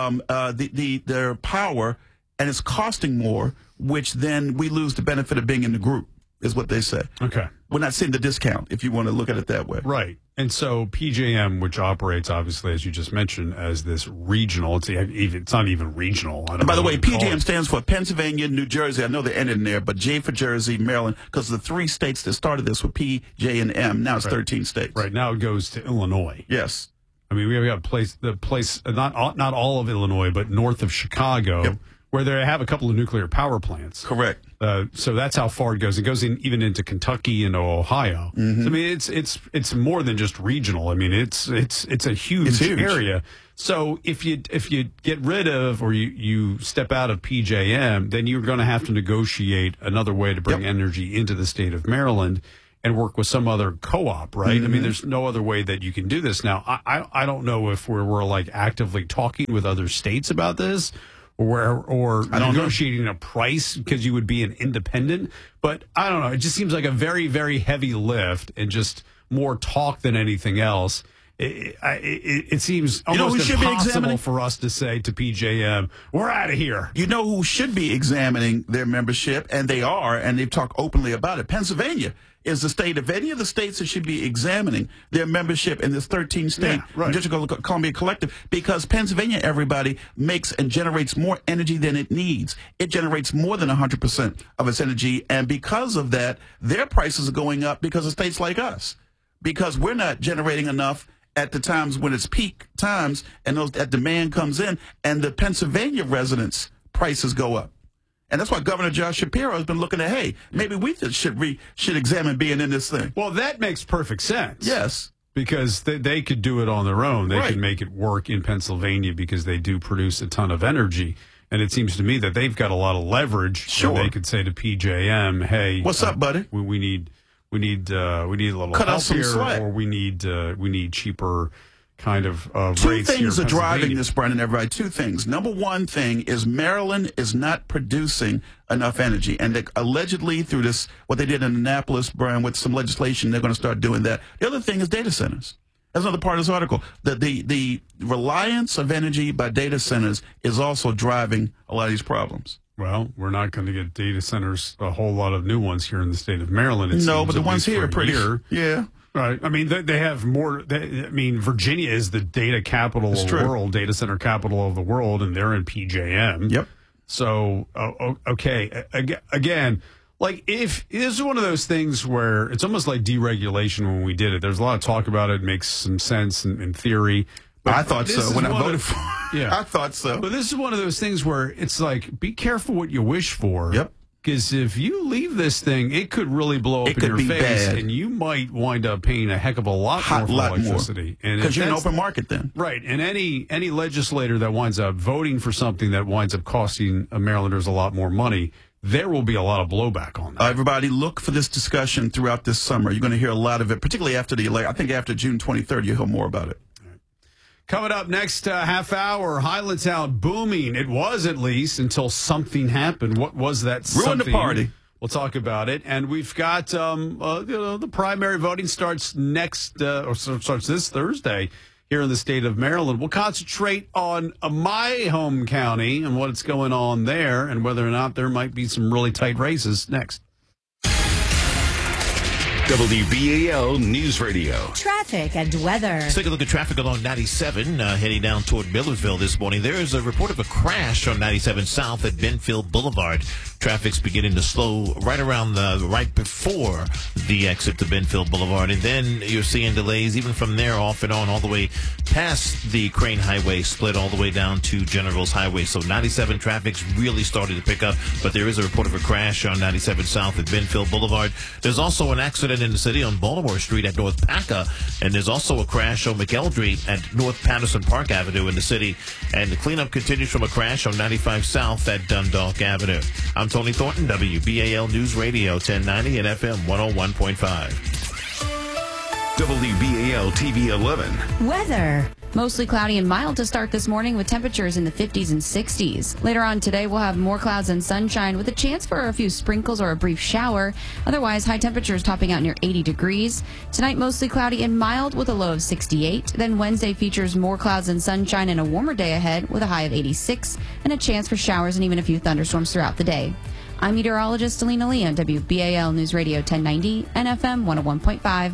their power, and it's costing more, which then we lose the benefit of being in the group, is what they say. Okay. We're not seeing the discount, if you want to look at it that way. Right. And so PJM, which operates, obviously, as you just mentioned, as this regional, it's not even regional. I don't And by know the way, what you call PJM it. stands for Pennsylvania, New Jersey. I know they ended in there, but J for Jersey, Maryland, because the 3 states that started this were P, J, and M. Now it's 13 states. Right. Now it goes to Illinois. Yes. I mean, we have the place, not all of Illinois, but north of Chicago, where they have a couple of nuclear power plants. Correct. So that's how far it goes. It goes even into Kentucky and Ohio. Mm-hmm. So, I mean, it's more than just regional. I mean, it's a huge area. So if you get rid of or you step out of PJM, then you're going to have to negotiate another way to bring energy into the state of Maryland and work with some other co-op, right? I mean, there's no other way that you can do this. Now, I don't know if we're like actively talking with other states about this or negotiating a price because you would be an independent. But I don't know. It just seems like a very, very heavy lift and just more talk than anything else. It seems almost impossible for us to say to PJM, we're out of here. You know who should be examining their membership, and they are, and they've talked openly about it. Pennsylvania is the state of any of the states that should be examining their membership in this 13-state District of Columbia Collective, because Pennsylvania, everybody, makes and generates more energy than it needs. It generates more than 100% of its energy, and because of that, their prices are going up because of states like us, because we're not generating enough at the times when it's peak times, and that demand comes in, and the Pennsylvania residents' prices go up. And that's why Governor Josh Shapiro has been looking at, hey, maybe we should examine being in this thing. Well, that makes perfect sense. Yes. Because they could do it on their own. They could make it work in Pennsylvania because they do produce a ton of energy. And it seems to me that they've got a lot of leverage. Sure. They could say to PJM, hey, what's up, buddy? We need a little help here, or we need cheaper kind of Two things are driving this, Brian, and everybody. Two things. Number one thing is Maryland is not producing enough energy, and allegedly through this, what they did in Annapolis, Brian, with some legislation, they're going to start doing that. The other thing is data centers. That's another part of this article. The reliance of energy by data centers is also driving a lot of these problems. Well, we're not going to get data centers, a whole lot of new ones here in the state of Maryland. No, but the ones here are pretty. Yeah. Right. I mean, they have more. I mean, Virginia is the data capital of the world, data center capital of the world, and they're in PJM. Yep. So, okay. Again, like if this is one of those things where it's almost like deregulation when we did it. There's a lot of talk about it. It makes some sense in theory. But I thought so when I voted for it. Yeah. I thought so. But this is one of those things where it's like, be careful what you wish for. Yep. Because if you leave this thing, it could really blow up in your face, and you might wind up paying a heck of a lot more for electricity. Because you're an open market then. Right. And any legislator that winds up voting for something that winds up costing Marylanders a lot more money, there will be a lot of blowback on that. Everybody, look for this discussion throughout this summer. You're going to hear a lot of it, particularly after the election. I think after June 23rd, you'll hear more about it. Coming up next half hour, Highlandtown booming. It was, at least, until something happened. What was that something? Ruined the party. We'll talk about it. And we've got, the primary voting starts starts this Thursday here in the state of Maryland. We'll concentrate on my home county and what's going on there and whether or not there might be some really tight races next. WBAL News Radio. Traffic and weather. Let's take a look at traffic along 97, heading down toward Millersville this morning. There is a report of a crash on 97 South at Benfield Boulevard. Traffic's beginning to slow right around right before the exit to Benfield Boulevard. And then you're seeing delays even from there off and on all the way past the Crane Highway split all the way down to General's Highway. So 97 traffic's really starting to pick up, but there is a report of a crash on 97 South at Benfield Boulevard. There's also an accident in the city on Baltimore Street at North Paca, and there's also a crash on McElderry at North Patterson Park Avenue in the city. And the cleanup continues from a crash on 95 South at Dundalk Avenue. I'm Tony Thornton, WBAL News Radio 1090 and FM 101.5. WBAL TV 11. Weather. Mostly cloudy and mild to start this morning with temperatures in the 50s and 60s. Later on today, we'll have more clouds and sunshine with a chance for a few sprinkles or a brief shower. Otherwise, high temperatures topping out near 80 degrees. Tonight, mostly cloudy and mild with a low of 68. Then Wednesday features more clouds and sunshine and a warmer day ahead with a high of 86 and a chance for showers and even a few thunderstorms throughout the day. I'm meteorologist Alina Lee on WBAL News Radio 1090 and FM 101.5.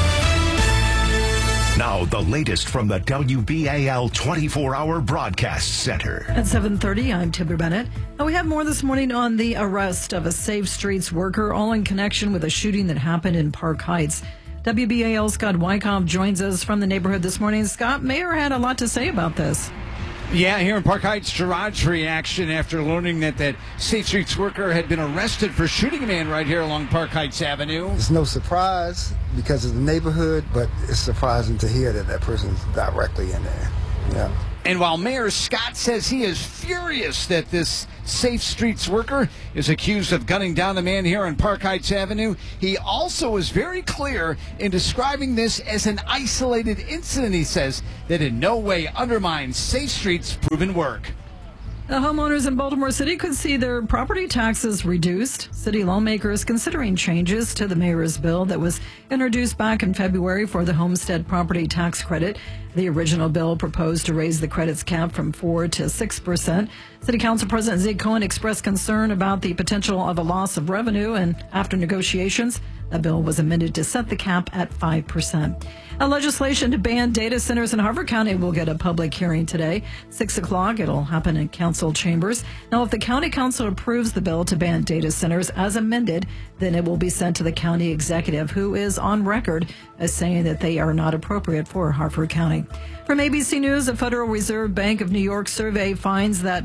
Now, the latest from the WBAL 24-hour broadcast center. At 7:30, I'm Timber Bennett. And we have more this morning on the arrest of a Safe Streets worker, all in connection with a shooting that happened in Park Heights. WBAL Scott Wyckoff joins us from the neighborhood this morning. Scott, Mayor had a lot to say about this. Yeah, here in Park Heights, Gerard's reaction after learning that Safe Streets worker had been arrested for shooting a man right here along Park Heights Avenue. It's no surprise because of the neighborhood, but it's surprising to hear that person's directly in there. Yeah. And while Mayor Scott says he is furious that this Safe Streets worker is accused of gunning down a man here on Park Heights Avenue, he also is very clear in describing this as an isolated incident. He says that in no way undermines Safe Streets' proven work. The homeowners in Baltimore City could see their property taxes reduced. City lawmakers considering changes to the mayor's bill that was introduced back in February for the homestead property tax credit. The original bill proposed to raise the credit's cap from 4% to 6%. City Council President Zeke Cohen expressed concern about the potential of a loss of revenue, and after negotiations, the bill was amended to set the cap at 5%. A legislation to ban data centers in Harford County will get a public hearing today, 6 o'clock. It'll happen in council chambers. Now, if the county council approves the bill to ban data centers as amended, then it will be sent to the county executive, who is on record as saying that they are not appropriate for Harford County. From ABC News, the Federal Reserve Bank of New York survey finds that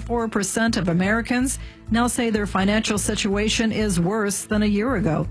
44% of Americans now say their financial situation is worse than a year ago.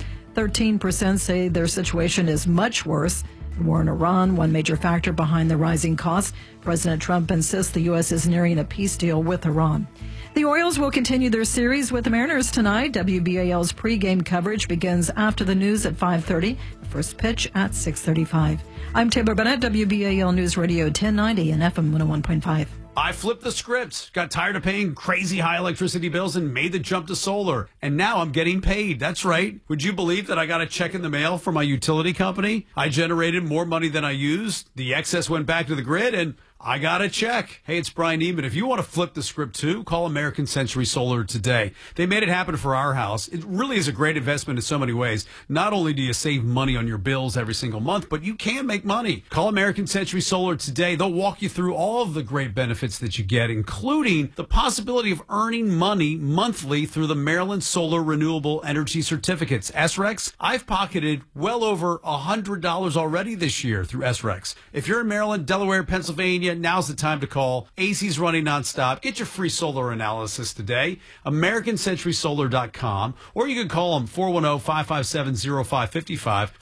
13% say their situation is much worse. The war in Iran, one major factor behind the rising costs. President Trump insists the U.S. is nearing a peace deal with Iran. The Orioles will continue their series with the Mariners tonight. WBAL's pregame coverage begins after the news at 5:30. First pitch at 6:35. I'm Taylor Bennett, WBAL News Radio 1090 and FM 101.5. I flipped the script, got tired of paying crazy high electricity bills and made the jump to solar. And now I'm getting paid. That's right. Would you believe that I got a check in the mail from my utility company? I generated more money than I used. The excess went back to the grid and I got a check. Hey, it's Brian Neiman. If you want to flip the script too, call American Century Solar today. They made it happen for our house. It really is a great investment in so many ways. Not only do you save money on your bills every single month, but you can make money. Call American Century Solar today. They'll walk you through all of the great benefits that you get, including the possibility of earning money monthly through the Maryland Solar Renewable Energy Certificates. SRECs, I've pocketed well over $100 already this year through SRECs. If you're in Maryland, Delaware, Pennsylvania, now's the time to call. AC's running nonstop. Get your free solar analysis today. AmericanCenturySolar.com. Or you can call them 410-557-0555.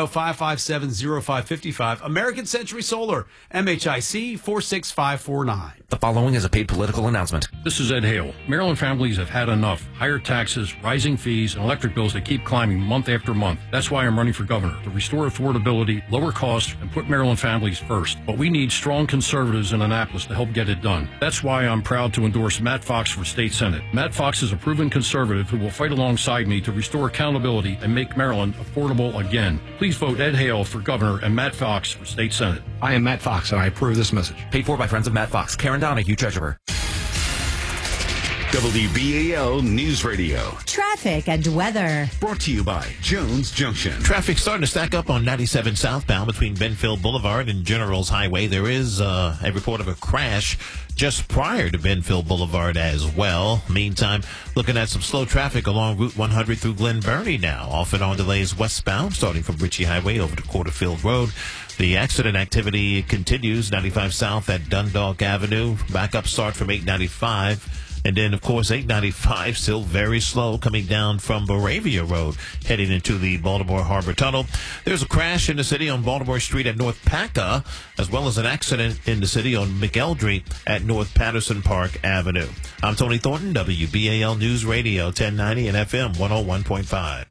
410-557-0555. American Century Solar. MHIC 46549. The following is a paid political announcement. This is Ed Hale. Maryland families have had enough. Higher taxes, rising fees, and electric bills that keep climbing month after month. That's why I'm running for governor, to restore affordability, lower costs, and put Maryland families first. But we need strong conservatives in Annapolis to help get it done. That's why I'm proud to endorse Matt Fox for state senate. Matt Fox is a proven conservative who will fight alongside me to restore accountability and make Maryland affordable again. Please vote Ed Hale for governor and Matt Fox for state senate. I am Matt Fox, and I approve this message. Paid for by friends of Matt Fox. Karen Donahue, treasurer. WBAL News Radio. Traffic and weather. Brought to you by Jones Junction. Traffic starting to stack up on 97 southbound between Benfield Boulevard and Generals Highway. There is a report of a crash just prior to Benfield Boulevard as well. Meantime, looking at some slow traffic along Route 100 through Glen Burnie now. Off and on delays westbound, starting from Ritchie Highway over to Quarterfield Road. The accident activity continues 95 south at Dundalk Avenue. Backup start from 895. And then, of course, 895 still very slow coming down from Moravia Road, heading into the Baltimore Harbor Tunnel. There's a crash in the city on Baltimore Street at North Paca, as well as an accident in the city on McElderry at North Patterson Park Avenue. I'm Tony Thornton, WBAL News Radio 1090 and FM 101.5.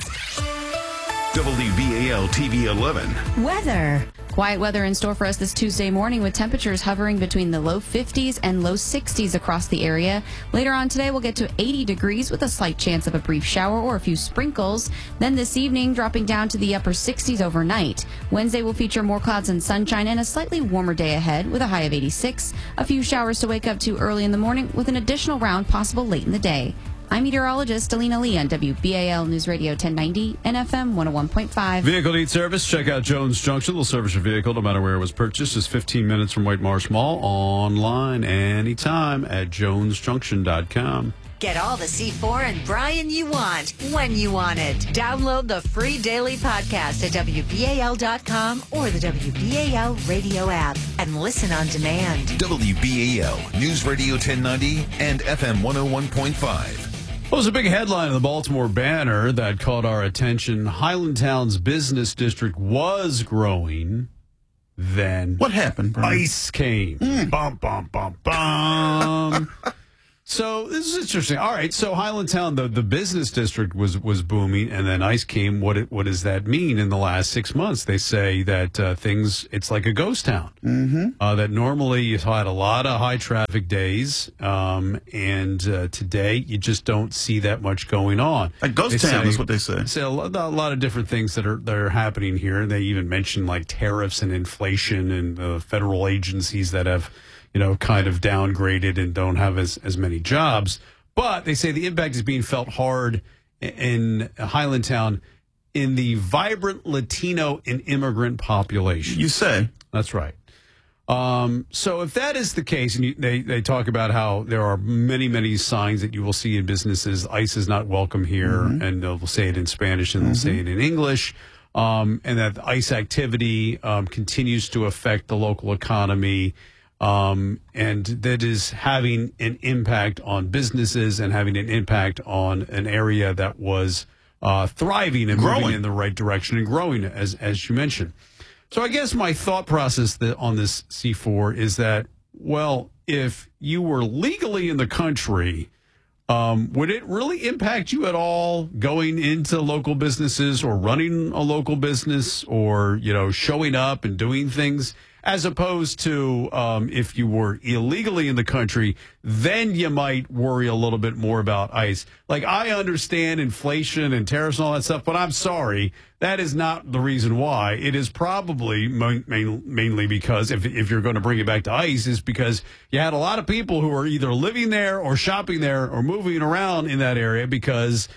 WBAL TV 11. Weather. Quiet weather in store for us this Tuesday morning with temperatures hovering between the low 50s and low 60s across the area. Later on today, we'll get to 80 degrees with a slight chance of a brief shower or a few sprinkles. Then this evening, dropping down to the upper 60s overnight. Wednesday will feature more clouds and sunshine and a slightly warmer day ahead with a high of 86. A few showers to wake up to early in the morning with an additional round possible late in the day. I'm meteorologist Alina Lee on WBAL News Radio 1090 and FM 101.5. Vehicle needs service. Check out Jones Junction. They'll service your vehicle no matter where it was purchased. It's 15 minutes from White Marsh Mall. Online anytime at jonesjunction.com. Get all the C4 and Brian you want when you want it. Download the free daily podcast at WBAL.com or the WBAL radio app and listen on demand. WBAL News Radio 1090 and FM 101.5. Well, it was a big headline in the Baltimore Banner that caught our attention. Highlandtown's business district was growing. Then what happened, Brian? ICE came. Bum, bum, bum, bum. So this is interesting. All right, so Highlandtown, the business district was booming, and then ICE came. What does that mean in the last 6 months? They say that it's like a ghost town. That normally you had a lot of high traffic days, and today you just don't see that much going on. A ghost town is what they say. Say a lot of different things that are happening here. And they even mention like tariffs and inflation and federal agencies that have, kind of downgraded and don't have as many jobs. But they say the impact is being felt hard in Highlandtown in the vibrant Latino and immigrant population. You say? That's right. So if that is the case, and they talk about how there are many, many signs that you will see in businesses, ICE is not welcome here, and they'll say it in Spanish and they'll say it in English, and that the ICE activity continues to affect the local economy, and that is having an impact on businesses and having an impact on an area that was thriving and moving in the right direction and growing, as you mentioned. So I guess my thought process on this C4 is that, well, if you were legally in the country, would it really impact you at all going into local businesses or running a local business or, showing up and doing things? As opposed to if you were illegally in the country, then you might worry a little bit more about ICE. Like, I understand inflation and tariffs and all that stuff, but I'm sorry, that is not the reason why. It is probably mainly because, if you're going to bring it back to ICE, is because you had a lot of people who are either living there or shopping there or moving around in that area because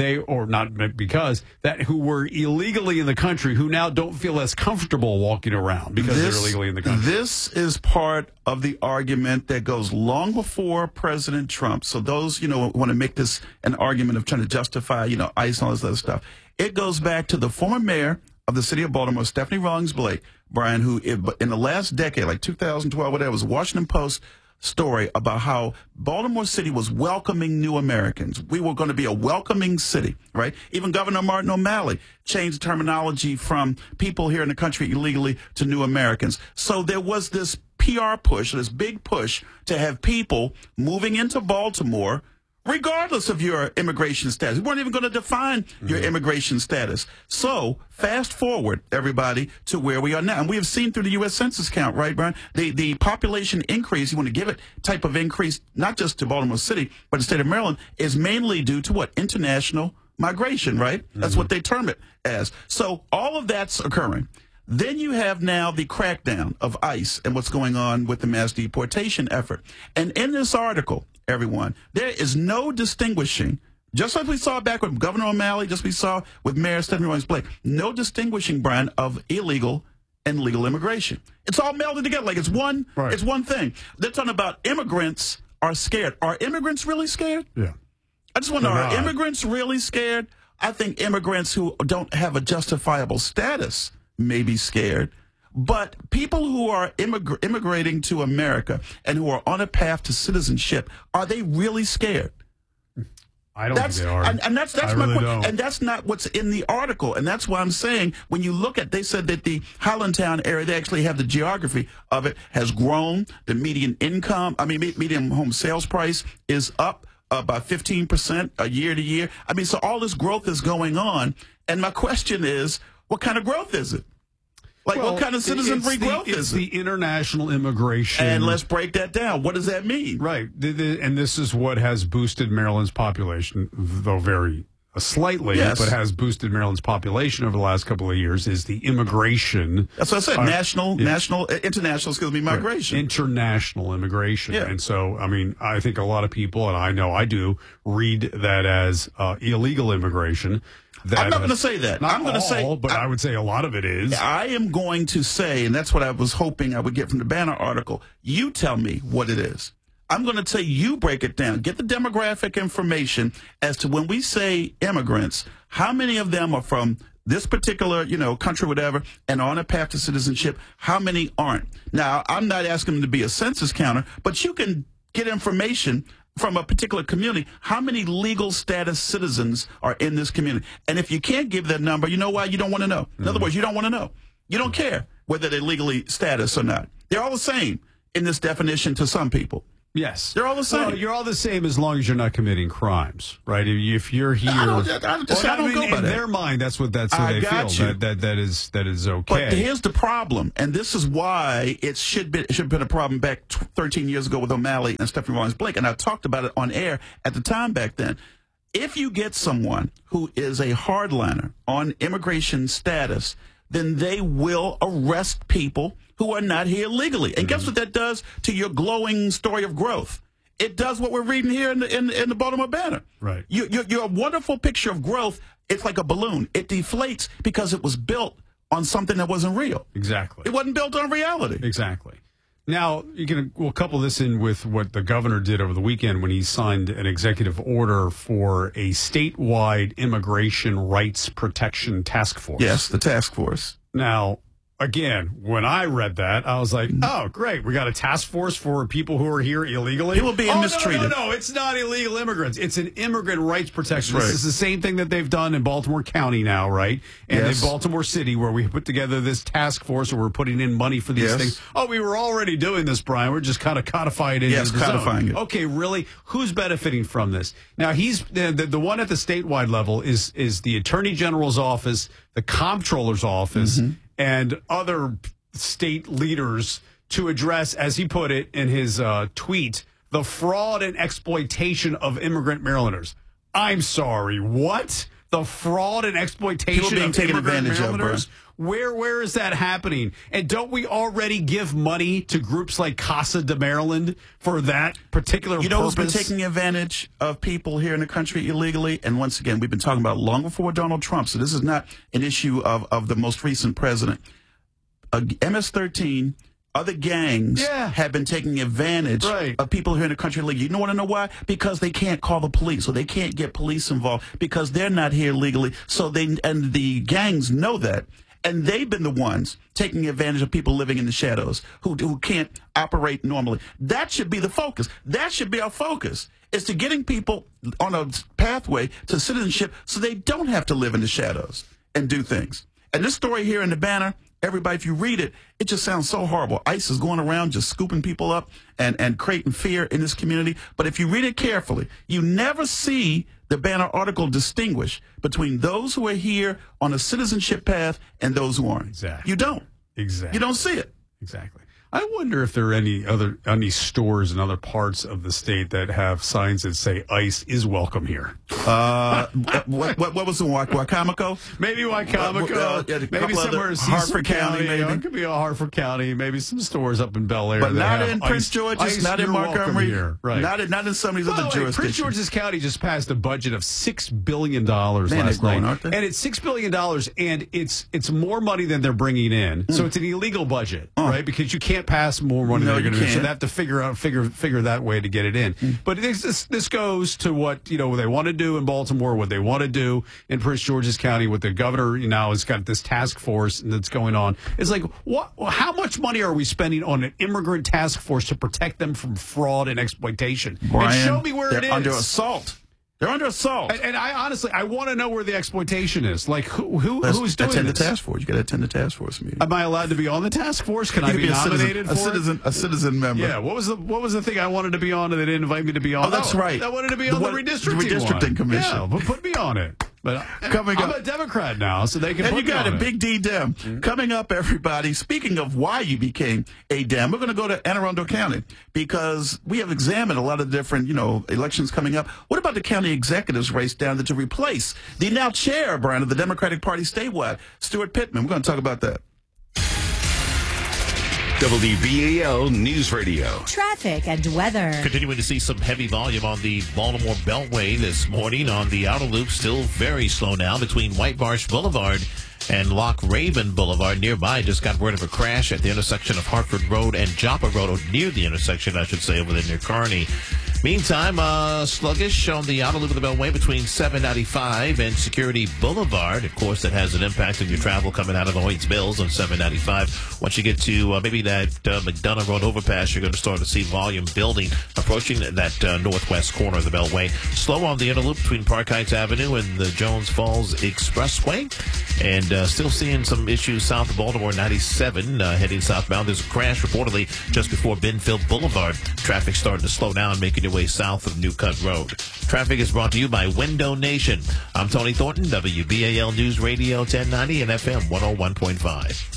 who were illegally in the country, who now don't feel as comfortable walking around because they're illegally in the country. This is part of the argument that goes long before President Trump. So those, want to make this an argument of trying to justify, ICE and all this other stuff. It goes back to the former mayor of the city of Baltimore, Stephanie Rawlings Blake, Brian, who in the last decade, like 2012, whatever, was a Washington Post story about how Baltimore City was welcoming new Americans. We were going to be a welcoming city, right? Even Governor Martin O'Malley changed terminology from people here in the country illegally to new Americans. So there was this PR push, this big push to have people moving into Baltimore regardless of your immigration status. We weren't even going to define your immigration status. So fast forward, everybody, to where we are now. And we have seen through the U.S. Census count, right, Brian? The population increase, you want to give it type of increase, not just to Baltimore City, but the state of Maryland, is mainly due to what? International migration, right? That's what they term it as. So all of that's occurring. Then you have now the crackdown of ICE and what's going on with the mass deportation effort. And in this article, everyone, there is no distinguishing, just like we saw back with Governor O'Malley, just we saw with Mayor Stephanie Rawlings Blake, no distinguishing, Brian, of illegal and legal immigration. It's all melded together like it's one. Right. It's one thing. They're talking about immigrants are scared. Are immigrants really scared? Yeah. I just wonder, are immigrants really scared? I think immigrants who don't have a justifiable status may be scared. But people who are immigrating to America and who are on a path to citizenship, are they really scared? I don't think they are. And that's my point. And that's not what's in the article. And that's why I'm saying, when you look at, they said that the Highlandtown area, they actually have the geography of it, has grown. The median income, median home sales price is up by 15% year to year. So all this growth is going on. And my question is, what kind of growth is it? What kind of citizen-free growth is it? It's the international immigration. And let's break that down. What does that mean? Right. And this is what has boosted Maryland's population, though very slightly, but has boosted Maryland's population over the last couple of years, is the immigration. That's what I said. International, migration. Right. International immigration. Yeah. And so, I think a lot of people, and I know I do, read that as illegal immigration. I'm not going to say that. I'm going to say, but I would say a lot of it is. I am going to say, and that's what I was hoping I would get from the Banner article. You tell me what it is. I'm going to tell you break it down. Get the demographic information as to when we say immigrants, how many of them are from this particular, country, whatever, and on a path to citizenship, how many aren't? Now, I'm not asking them to be a census counter, but you can get information from a particular community. How many legal status citizens are in this community? And if you can't give that number, you know why? You don't want to know. In other words, you don't want to know. You don't care whether they're legally status or not. They're all the same in this definition to some people. Yes. They're all the same. Well, you're all the same as long as you're not committing crimes, right? If you're here... I don't go by that. In their mind, that's what they feel. That is okay. But here's the problem, and this is why it should have been a problem back 13 years ago with O'Malley and Stephanie Rawlings Blake, and I talked about it on air at the time back then. If you get someone who is a hardliner on immigration status, then they will arrest people who are not here legally. And guess what that does to your glowing story of growth? It does what we're reading here in the Baltimore Banner. Right. Your wonderful picture of growth, it's like a balloon. It deflates because it was built on something that wasn't real. Exactly. It wasn't built on reality. Exactly. Now, we'll couple this in with what the governor did over the weekend when he signed an executive order for a statewide immigration rights protection task force. Yes, the task force. Now, again, when I read that, I was like, oh, great. We got a task force for people who are here illegally. People being mistreated. No, it's not illegal immigrants. It's an immigrant rights protection. Right. This is the same thing that they've done in Baltimore County now, right? And in Baltimore City, where we put together this task force where we're putting in money for these things. Oh, we were already doing this, Brian. We're just kind of codifying it into the codifying zone. it. Okay, really? Who's benefiting from this? Now, he's the one at the statewide level is the Attorney General's office, the Comptroller's office, and other state leaders to address, as he put it in his tweet, the fraud and exploitation of immigrant Marylanders. I'm sorry, what? The fraud and exploitation of immigrant Marylanders? Where is that happening? And don't we already give money to groups like Casa de Maryland for that particular purpose? You know who's been taking advantage of people here in the country illegally? And once again, we've been talking about long before Donald Trump, so this is not an issue of the most recent president. MS-13, other gangs have been taking advantage of people here in the country illegally. You want to know why? Because they can't call the police, or they can't get police involved because they're not here legally. So and the gangs know that. And they've been the ones taking advantage of people living in the shadows who can't operate normally. That should be the focus. That should be our focus, is to getting people on a pathway to citizenship so they don't have to live in the shadows and do things. And this story here in the Banner, everybody, if you read it, it just sounds so horrible. ICE is going around just scooping people up and creating fear in this community. But if you read it carefully, you never see the Banner article distinguish between those who are here on a citizenship path and those who aren't. Exactly. You don't. Exactly. You don't see it. Exactly. I wonder if there are any stores in other parts of the state that have signs that say ICE is welcome here. What was the Wicomico? Maybe Wicomico. Maybe somewhere in Harford County. Maybe it could be a Harford County. Maybe some stores up in Bel Air, but that not have in Prince George's, not in Montgomery, right? Not in some of these other jurisdictions. Prince George's County just passed a budget of $6 billion last night, aren't they? And it's $6 billion, and it's more money than they're bringing in. So it's an illegal budget, right? Because you can't pass more money. No, you can't. So they have to figure that way to get it in. But this goes to what they want to do in Baltimore, what they want to do in Prince George's County, what the governor now has got this task force that's going on. It's like, how much money are we spending on an immigrant task force to protect them from fraud and exploitation? Brian, and show me where it is. They're under assault. They're under assault. And I honestly, I want to know where the exploitation is. Like, who's doing this? Attend the task force. You got to attend the task force meeting. Am I allowed to be on the task force? Can I be nominated for it? A citizen member. Yeah. What was the thing I wanted to be on and they didn't invite me to be on? Oh, that's right. I wanted to be on the redistricting commission. Yeah, but put me on it. But I'm a Democrat now, so they can. And put you got me on a big D Dem coming up, everybody. Speaking of why you became a Dem, we're going to go to Anne Arundel County because we have examined a lot of different, elections coming up. What about the county executives race down there to replace the now chair, Brian, of the Democratic Party statewide, Stuart Pittman? We're going to talk about that. WBAL News Radio. Traffic and weather. Continuing to see some heavy volume on the Baltimore Beltway this morning on the outer loop. Still very slow now between White Marsh Boulevard and Loch Raven Boulevard nearby. Just got word of a crash at the intersection of Hartford Road and Joppa Road, or near the intersection, I should say, over there near Kearney. Meantime, sluggish on the outer loop of the Beltway between 795 and Security Boulevard. Of course, that has an impact on your travel coming out of the Hoyts Mills on 795. Once you get to maybe that McDonough Road overpass, you're going to start to see volume building, approaching that northwest corner of the Beltway. Slow on the inner loop between Park Heights Avenue and the Jones Falls Expressway. And still seeing some issues south of Baltimore 97 heading southbound. There's a crash reportedly just before Benfield Boulevard. Traffic starting to slow down, making your way south of New Cut Road. Traffic is brought to you by Window Nation. I'm Tony Thornton, WBAL News Radio 1090 and FM 101.5.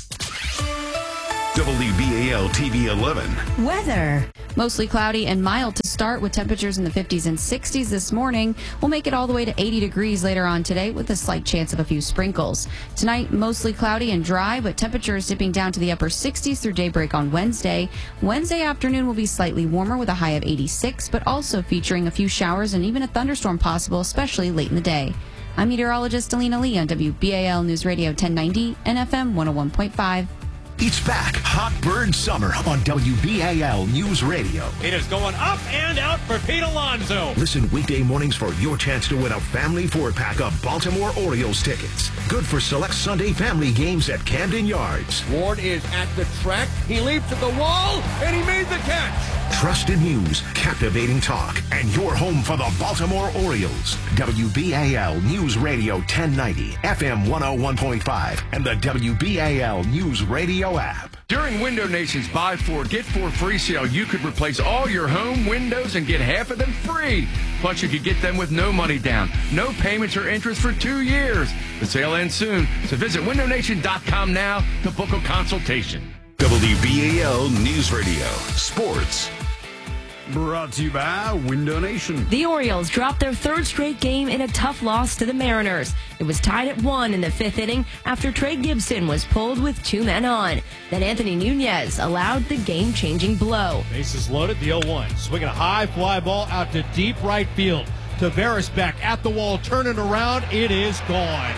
WBAL TV 11. Weather. Mostly cloudy and mild to start with temperatures in the 50s and 60s this morning. We'll make it all the way to 80 degrees later on today with a slight chance of a few sprinkles. Tonight, mostly cloudy and dry, but temperatures dipping down to the upper 60s through daybreak on Wednesday. Wednesday afternoon will be slightly warmer with a high of 86, but also featuring a few showers and even a thunderstorm possible, especially late in the day. I'm meteorologist Alina Lee on WBAL News Radio 1090 and FM 101.5. It's back. Hot Bird Summer on WBAL News Radio. It is going up and out for Pete Alonso. Listen weekday mornings for your chance to win a family 4-pack of Baltimore Orioles tickets. Good for select Sunday family games at Camden Yards. Ward is at the track. He leaped at the wall, and he made the catch. Trusted news, captivating talk, and your home for the Baltimore Orioles. WBAL News Radio 1090, FM 101.5, and the WBAL News Radio app. During Window Nation's Buy 4, Get 4 free sale, you could replace all your home windows and get half of them free. Plus, you could get them with no money down, no payments or interest for 2 years. The sale ends soon, so visit windownation.com now to book a consultation. WBAL News Radio Sports. Brought to you by Window Nation. The Orioles dropped their third straight game in a tough loss to the Mariners. It was tied at 1 in the 5th inning after Trey Gibson was pulled with 2 men on. Then Anthony Nunez allowed the game-changing blow. Bases loaded, the 0-1. Swinging a high fly ball out to deep right field. Tavares back at the wall, turning around. It is gone.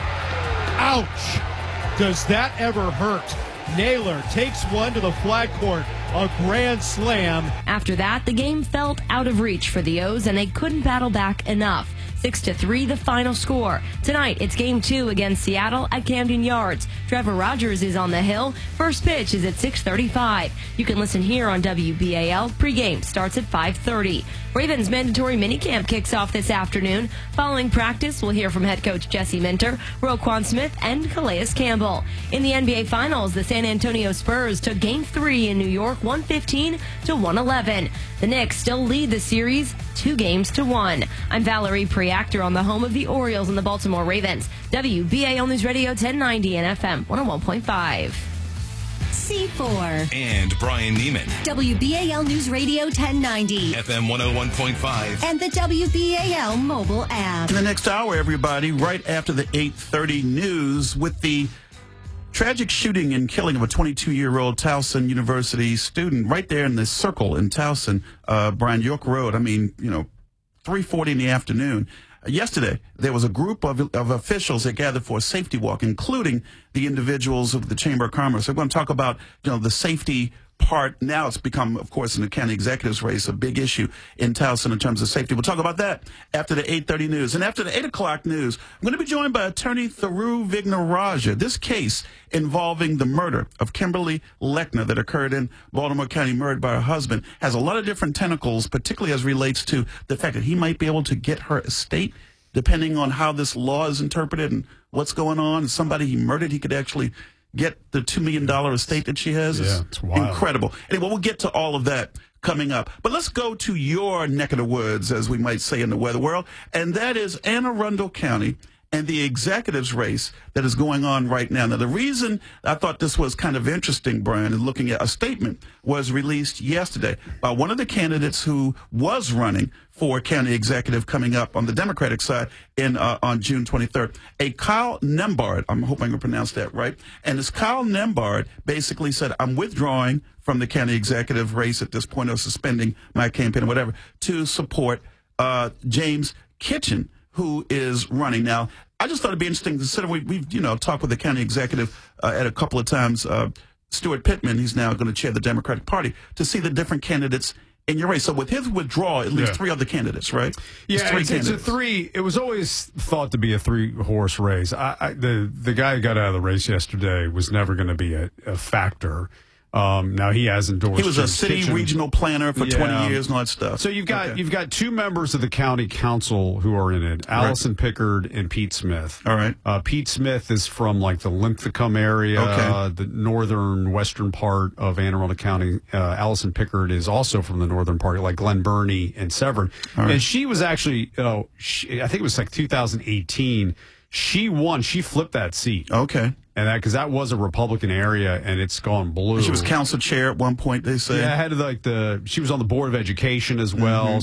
Ouch. Does that ever hurt? Naylor takes one to the flag court. A grand slam. After that, the game felt out of reach for the O's, and they couldn't battle back enough. 6-3 the final score. Tonight, it's Game 2 against Seattle at Camden Yards. Trevor Rogers is on the hill. First pitch is at 6:35. You can listen here on WBAL. Pregame starts at 5:30. Ravens mandatory minicamp kicks off this afternoon. Following practice, we'll hear from head coach Jesse Minter, Roquan Smith, and Calais Campbell. In the NBA Finals, the San Antonio Spurs took Game 3 in New York 115-111. The Knicks still lead the series 2-1. I'm Valerie Preactor on the home of the Orioles and the Baltimore Ravens. WBAL News Radio 1090 and FM 101.5. C4. And Brian Neiman. WBAL News Radio 1090. FM 101.5. And the WBAL mobile app. In the next hour, everybody, right after the 8:30 news, with the tragic shooting and killing of a 22-year-old Towson University student right there in the circle in Towson, Brian York Road. 3:40 in the afternoon. Yesterday, there was a group of officials that gathered for a safety walk, including the individuals of the Chamber of Commerce. We're going to talk about, the safety part. Now it's become, of course, in the county executive's race, a big issue in Towson in terms of safety. We'll talk about that after the 8:30 news. And after the 8 o'clock news, I'm going to be joined by attorney Thiru Vignarajah. This case involving the murder of Kimberly Lechner that occurred in Baltimore County, murdered by her husband, has a lot of different tentacles, particularly as relates to the fact that he might be able to get her estate, depending on how this law is interpreted and what's going on. Somebody he murdered, he could actually get the $2 million estate that she has. It's wild. Incredible. Anyway, we'll get to all of that coming up. But let's go to your neck of the woods, as we might say in the weather world, and that is Anne Arundel County and the executives race that is going on right now. Now, the reason I thought this was kind of interesting, Brian, is looking at a statement was released yesterday by one of the candidates who was running for county executive coming up on the Democratic side on June 23rd. A Kyle Nembard, I'm hoping I can pronounce that right, and this Kyle Nembard basically said, I'm withdrawing from the county executive race at this point, or suspending my campaign or whatever, to support James Kitchen, who is running. Now, I just thought it'd be interesting to consider. We've talked with the county executive at a couple of times. Stuart Pittman, he's now going to chair the Democratic Party, to see the different candidates in your race. So with his withdrawal, at least 3 other candidates, right? Yeah, it's a 3. It was always thought to be a 3-horse race. The guy who got out of the race yesterday was never going to be a factor. Now he has endorsed. He was a city regional planner for 20 years and all that stuff. So you've got 2 members of the county council who are in it: Allison Pickard and Pete Smith. All right. Pete Smith is from like the Linthicum area, the northern western part of Anne Arundel County. Allison Pickard is also from the northern part, like Glen Burnie and Severn. Right. And she was actually, I think it was like 2018. She won. She flipped that seat. Okay. And because that was a Republican area, and it's gone blue. She was council chair at one point, they say. Yeah, she was on the Board of Education as well.